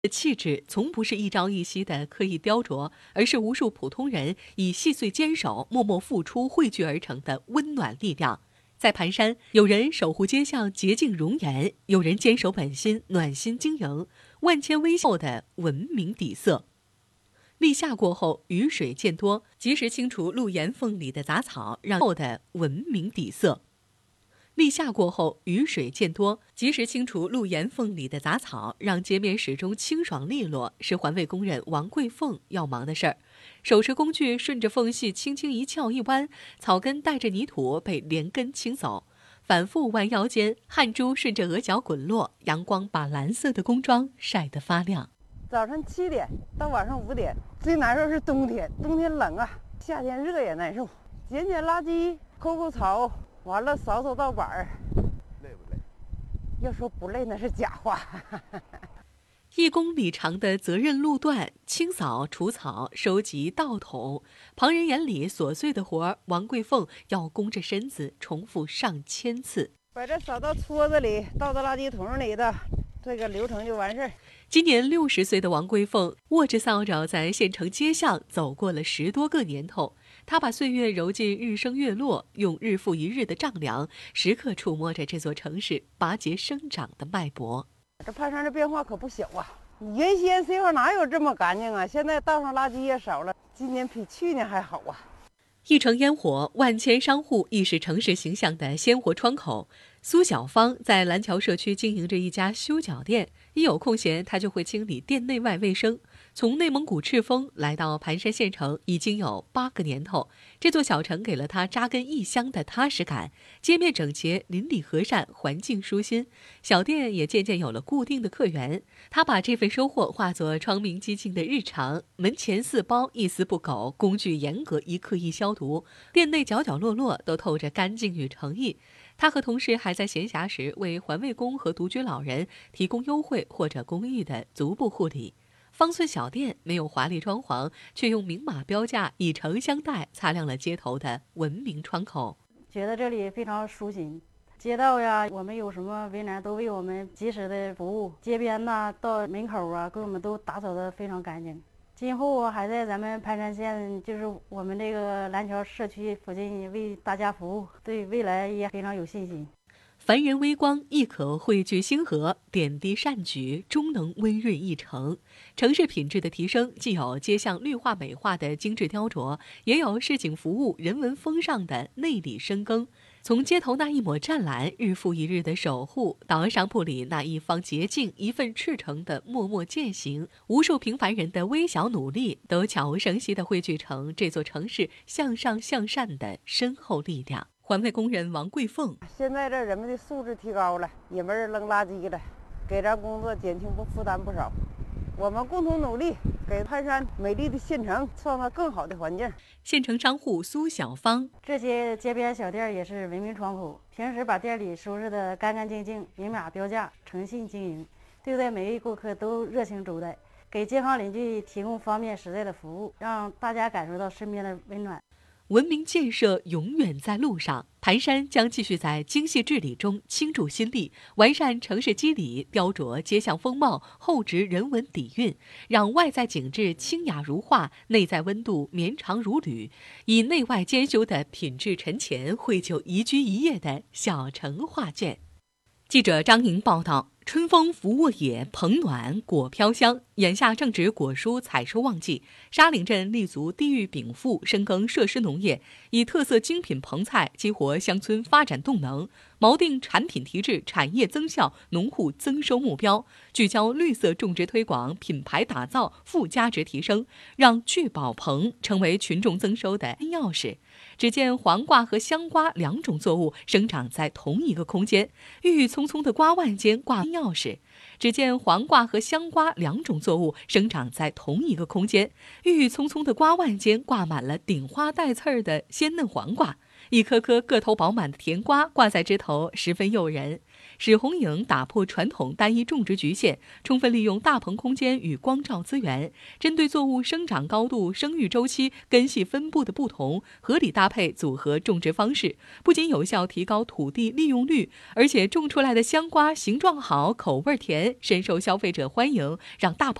的气质从不是一朝一夕的刻意雕琢，而是无数普通人以细碎坚守、默默付出汇聚而成的温暖力量。在盘山，有人守护街巷洁净容颜，有人坚守本心暖心经营，万千微笑的文明底色。立夏过后，雨水渐多，及时清除路沿缝里的杂草，让后的文明底色。立夏过后，雨水渐多，及时清除路沿缝里的杂草，让街面始终清爽利落，是环卫工人王桂凤要忙的事儿。手持工具，顺着缝隙轻轻一撬一弯，草根带着泥土被连根清走。反复弯腰间，汗珠顺着额角滚落，阳光把蓝色的工装晒得发亮。 早晨7点到晚上5点，最难受是冬天，冬天冷啊，夏天热也难受。捡捡垃圾，抠抠草，完了扫扫道板儿， 累不累？ 要说不累那是假话。 1公里长的责任路段，清扫、除草、收集、倒桶，旁人眼里琐碎的活儿，王桂凤要弓着身子重复上千次。 把这扫到撮子里，倒到垃圾桶里的，这个流程就完事儿。 今年60岁的王桂凤握着扫帚在县城街巷走过了10多个年头，她把岁月揉进日升月落，用日复一日的丈量，时刻触摸着这座城市拔节生长的脉搏。 这盘山的变化可不小啊！原先谁说哪有这么干净啊？现在道上垃圾也少了，今年比去年还好啊！ 一城烟火，万千商户，亦是城市形象的鲜活窗口。苏小芳在蓝桥社区经营着一家修脚店，一有空闲，她就会清理店内外卫生。从内蒙古赤峰来到盘山县城，已经有8个年头。这座小城给了她扎根异乡的踏实感，街面整洁，邻里和善，环境舒心。小店也渐渐有了固定的客源。她把这份收获化作窗明几净的日常，门前4包一丝不苟，工具严格一刻一消毒，店内角角落落都透着干净与诚意。他和同事还在闲暇时为环卫工和独居老人提供优惠或者公益的足部护理。方寸小店没有华丽装潢，却用明码标价以诚相待，擦亮了街头的文明窗口。 觉得这里非常舒心，街道呀，我们有什么为难都为我们及时的服务，街边呐到门口啊，给我们都打扫得非常干净。今后还在咱们盘山县，就是我们这个蓝桥社区附近为大家服务，对未来也非常有信心。 凡人微光亦可汇聚星河，点滴善举终能温润一城。城市品质的提升，既有街巷绿化美化的精致雕琢，也有市井服务人文风尚的内里深耕。从街头那一抹湛蓝日复一日的守护，到商铺里那一方洁净一份赤诚的默默践行，无数平凡人的微小努力都悄无声息地汇聚成这座城市向上向善的深厚力量。环卫工人王桂凤： 现在这人们的素质提高了，也没人扔垃圾了，给咱工作减轻负担不少。我们共同努力，给盘山美丽的县城创造更好的环境。 县城商户苏小芳： 这些街边小店也是文明窗口，平时把店里收拾得干干净净，明码标价，诚信经营，对待每位顾客都热情周待，给街坊邻居提供方便实在的服务，让大家感受到身边的温暖。 文明建设永远在路上，盘山将继续在精细治理中倾注心力，完善城市肌理，雕琢街巷风貌，厚植人文底蕴，让外在景致清雅如画，内在温度绵长如缕，以内外兼修的品质沉潜，绘就宜居宜业的小城画卷。记者张莹报道。春风拂沃野，蓬暖果飘香。眼下正值果蔬采收旺季，沙岭镇立足地域禀赋，深耕设施农业，以特色精品棚菜激活乡村发展动能，锚定产品提质、产业增效、农户增收目标，聚焦绿色种植推广、品牌打造、附加值提升，让聚宝棚成为群众增收的钥匙。只见黄瓜和香瓜2种作物生长在同一个空间，郁郁葱葱的瓜蔓间挂钥匙。只见黄瓜和香瓜2种作物生长在同一个空间，郁郁葱葱的瓜蔓间挂满了顶花带刺儿的鲜嫩黄瓜，一颗颗个头饱满的甜瓜挂在枝头，十分诱人。 史红颖打破传统单一种植局限，充分利用大棚空间与光照资源，针对作物生长高度、生育周期、根系分布的不同，合理搭配组合种植方式，不仅有效提高土地利用率，而且种出来的香瓜形状好、口味甜，深受消费者欢迎，让大棚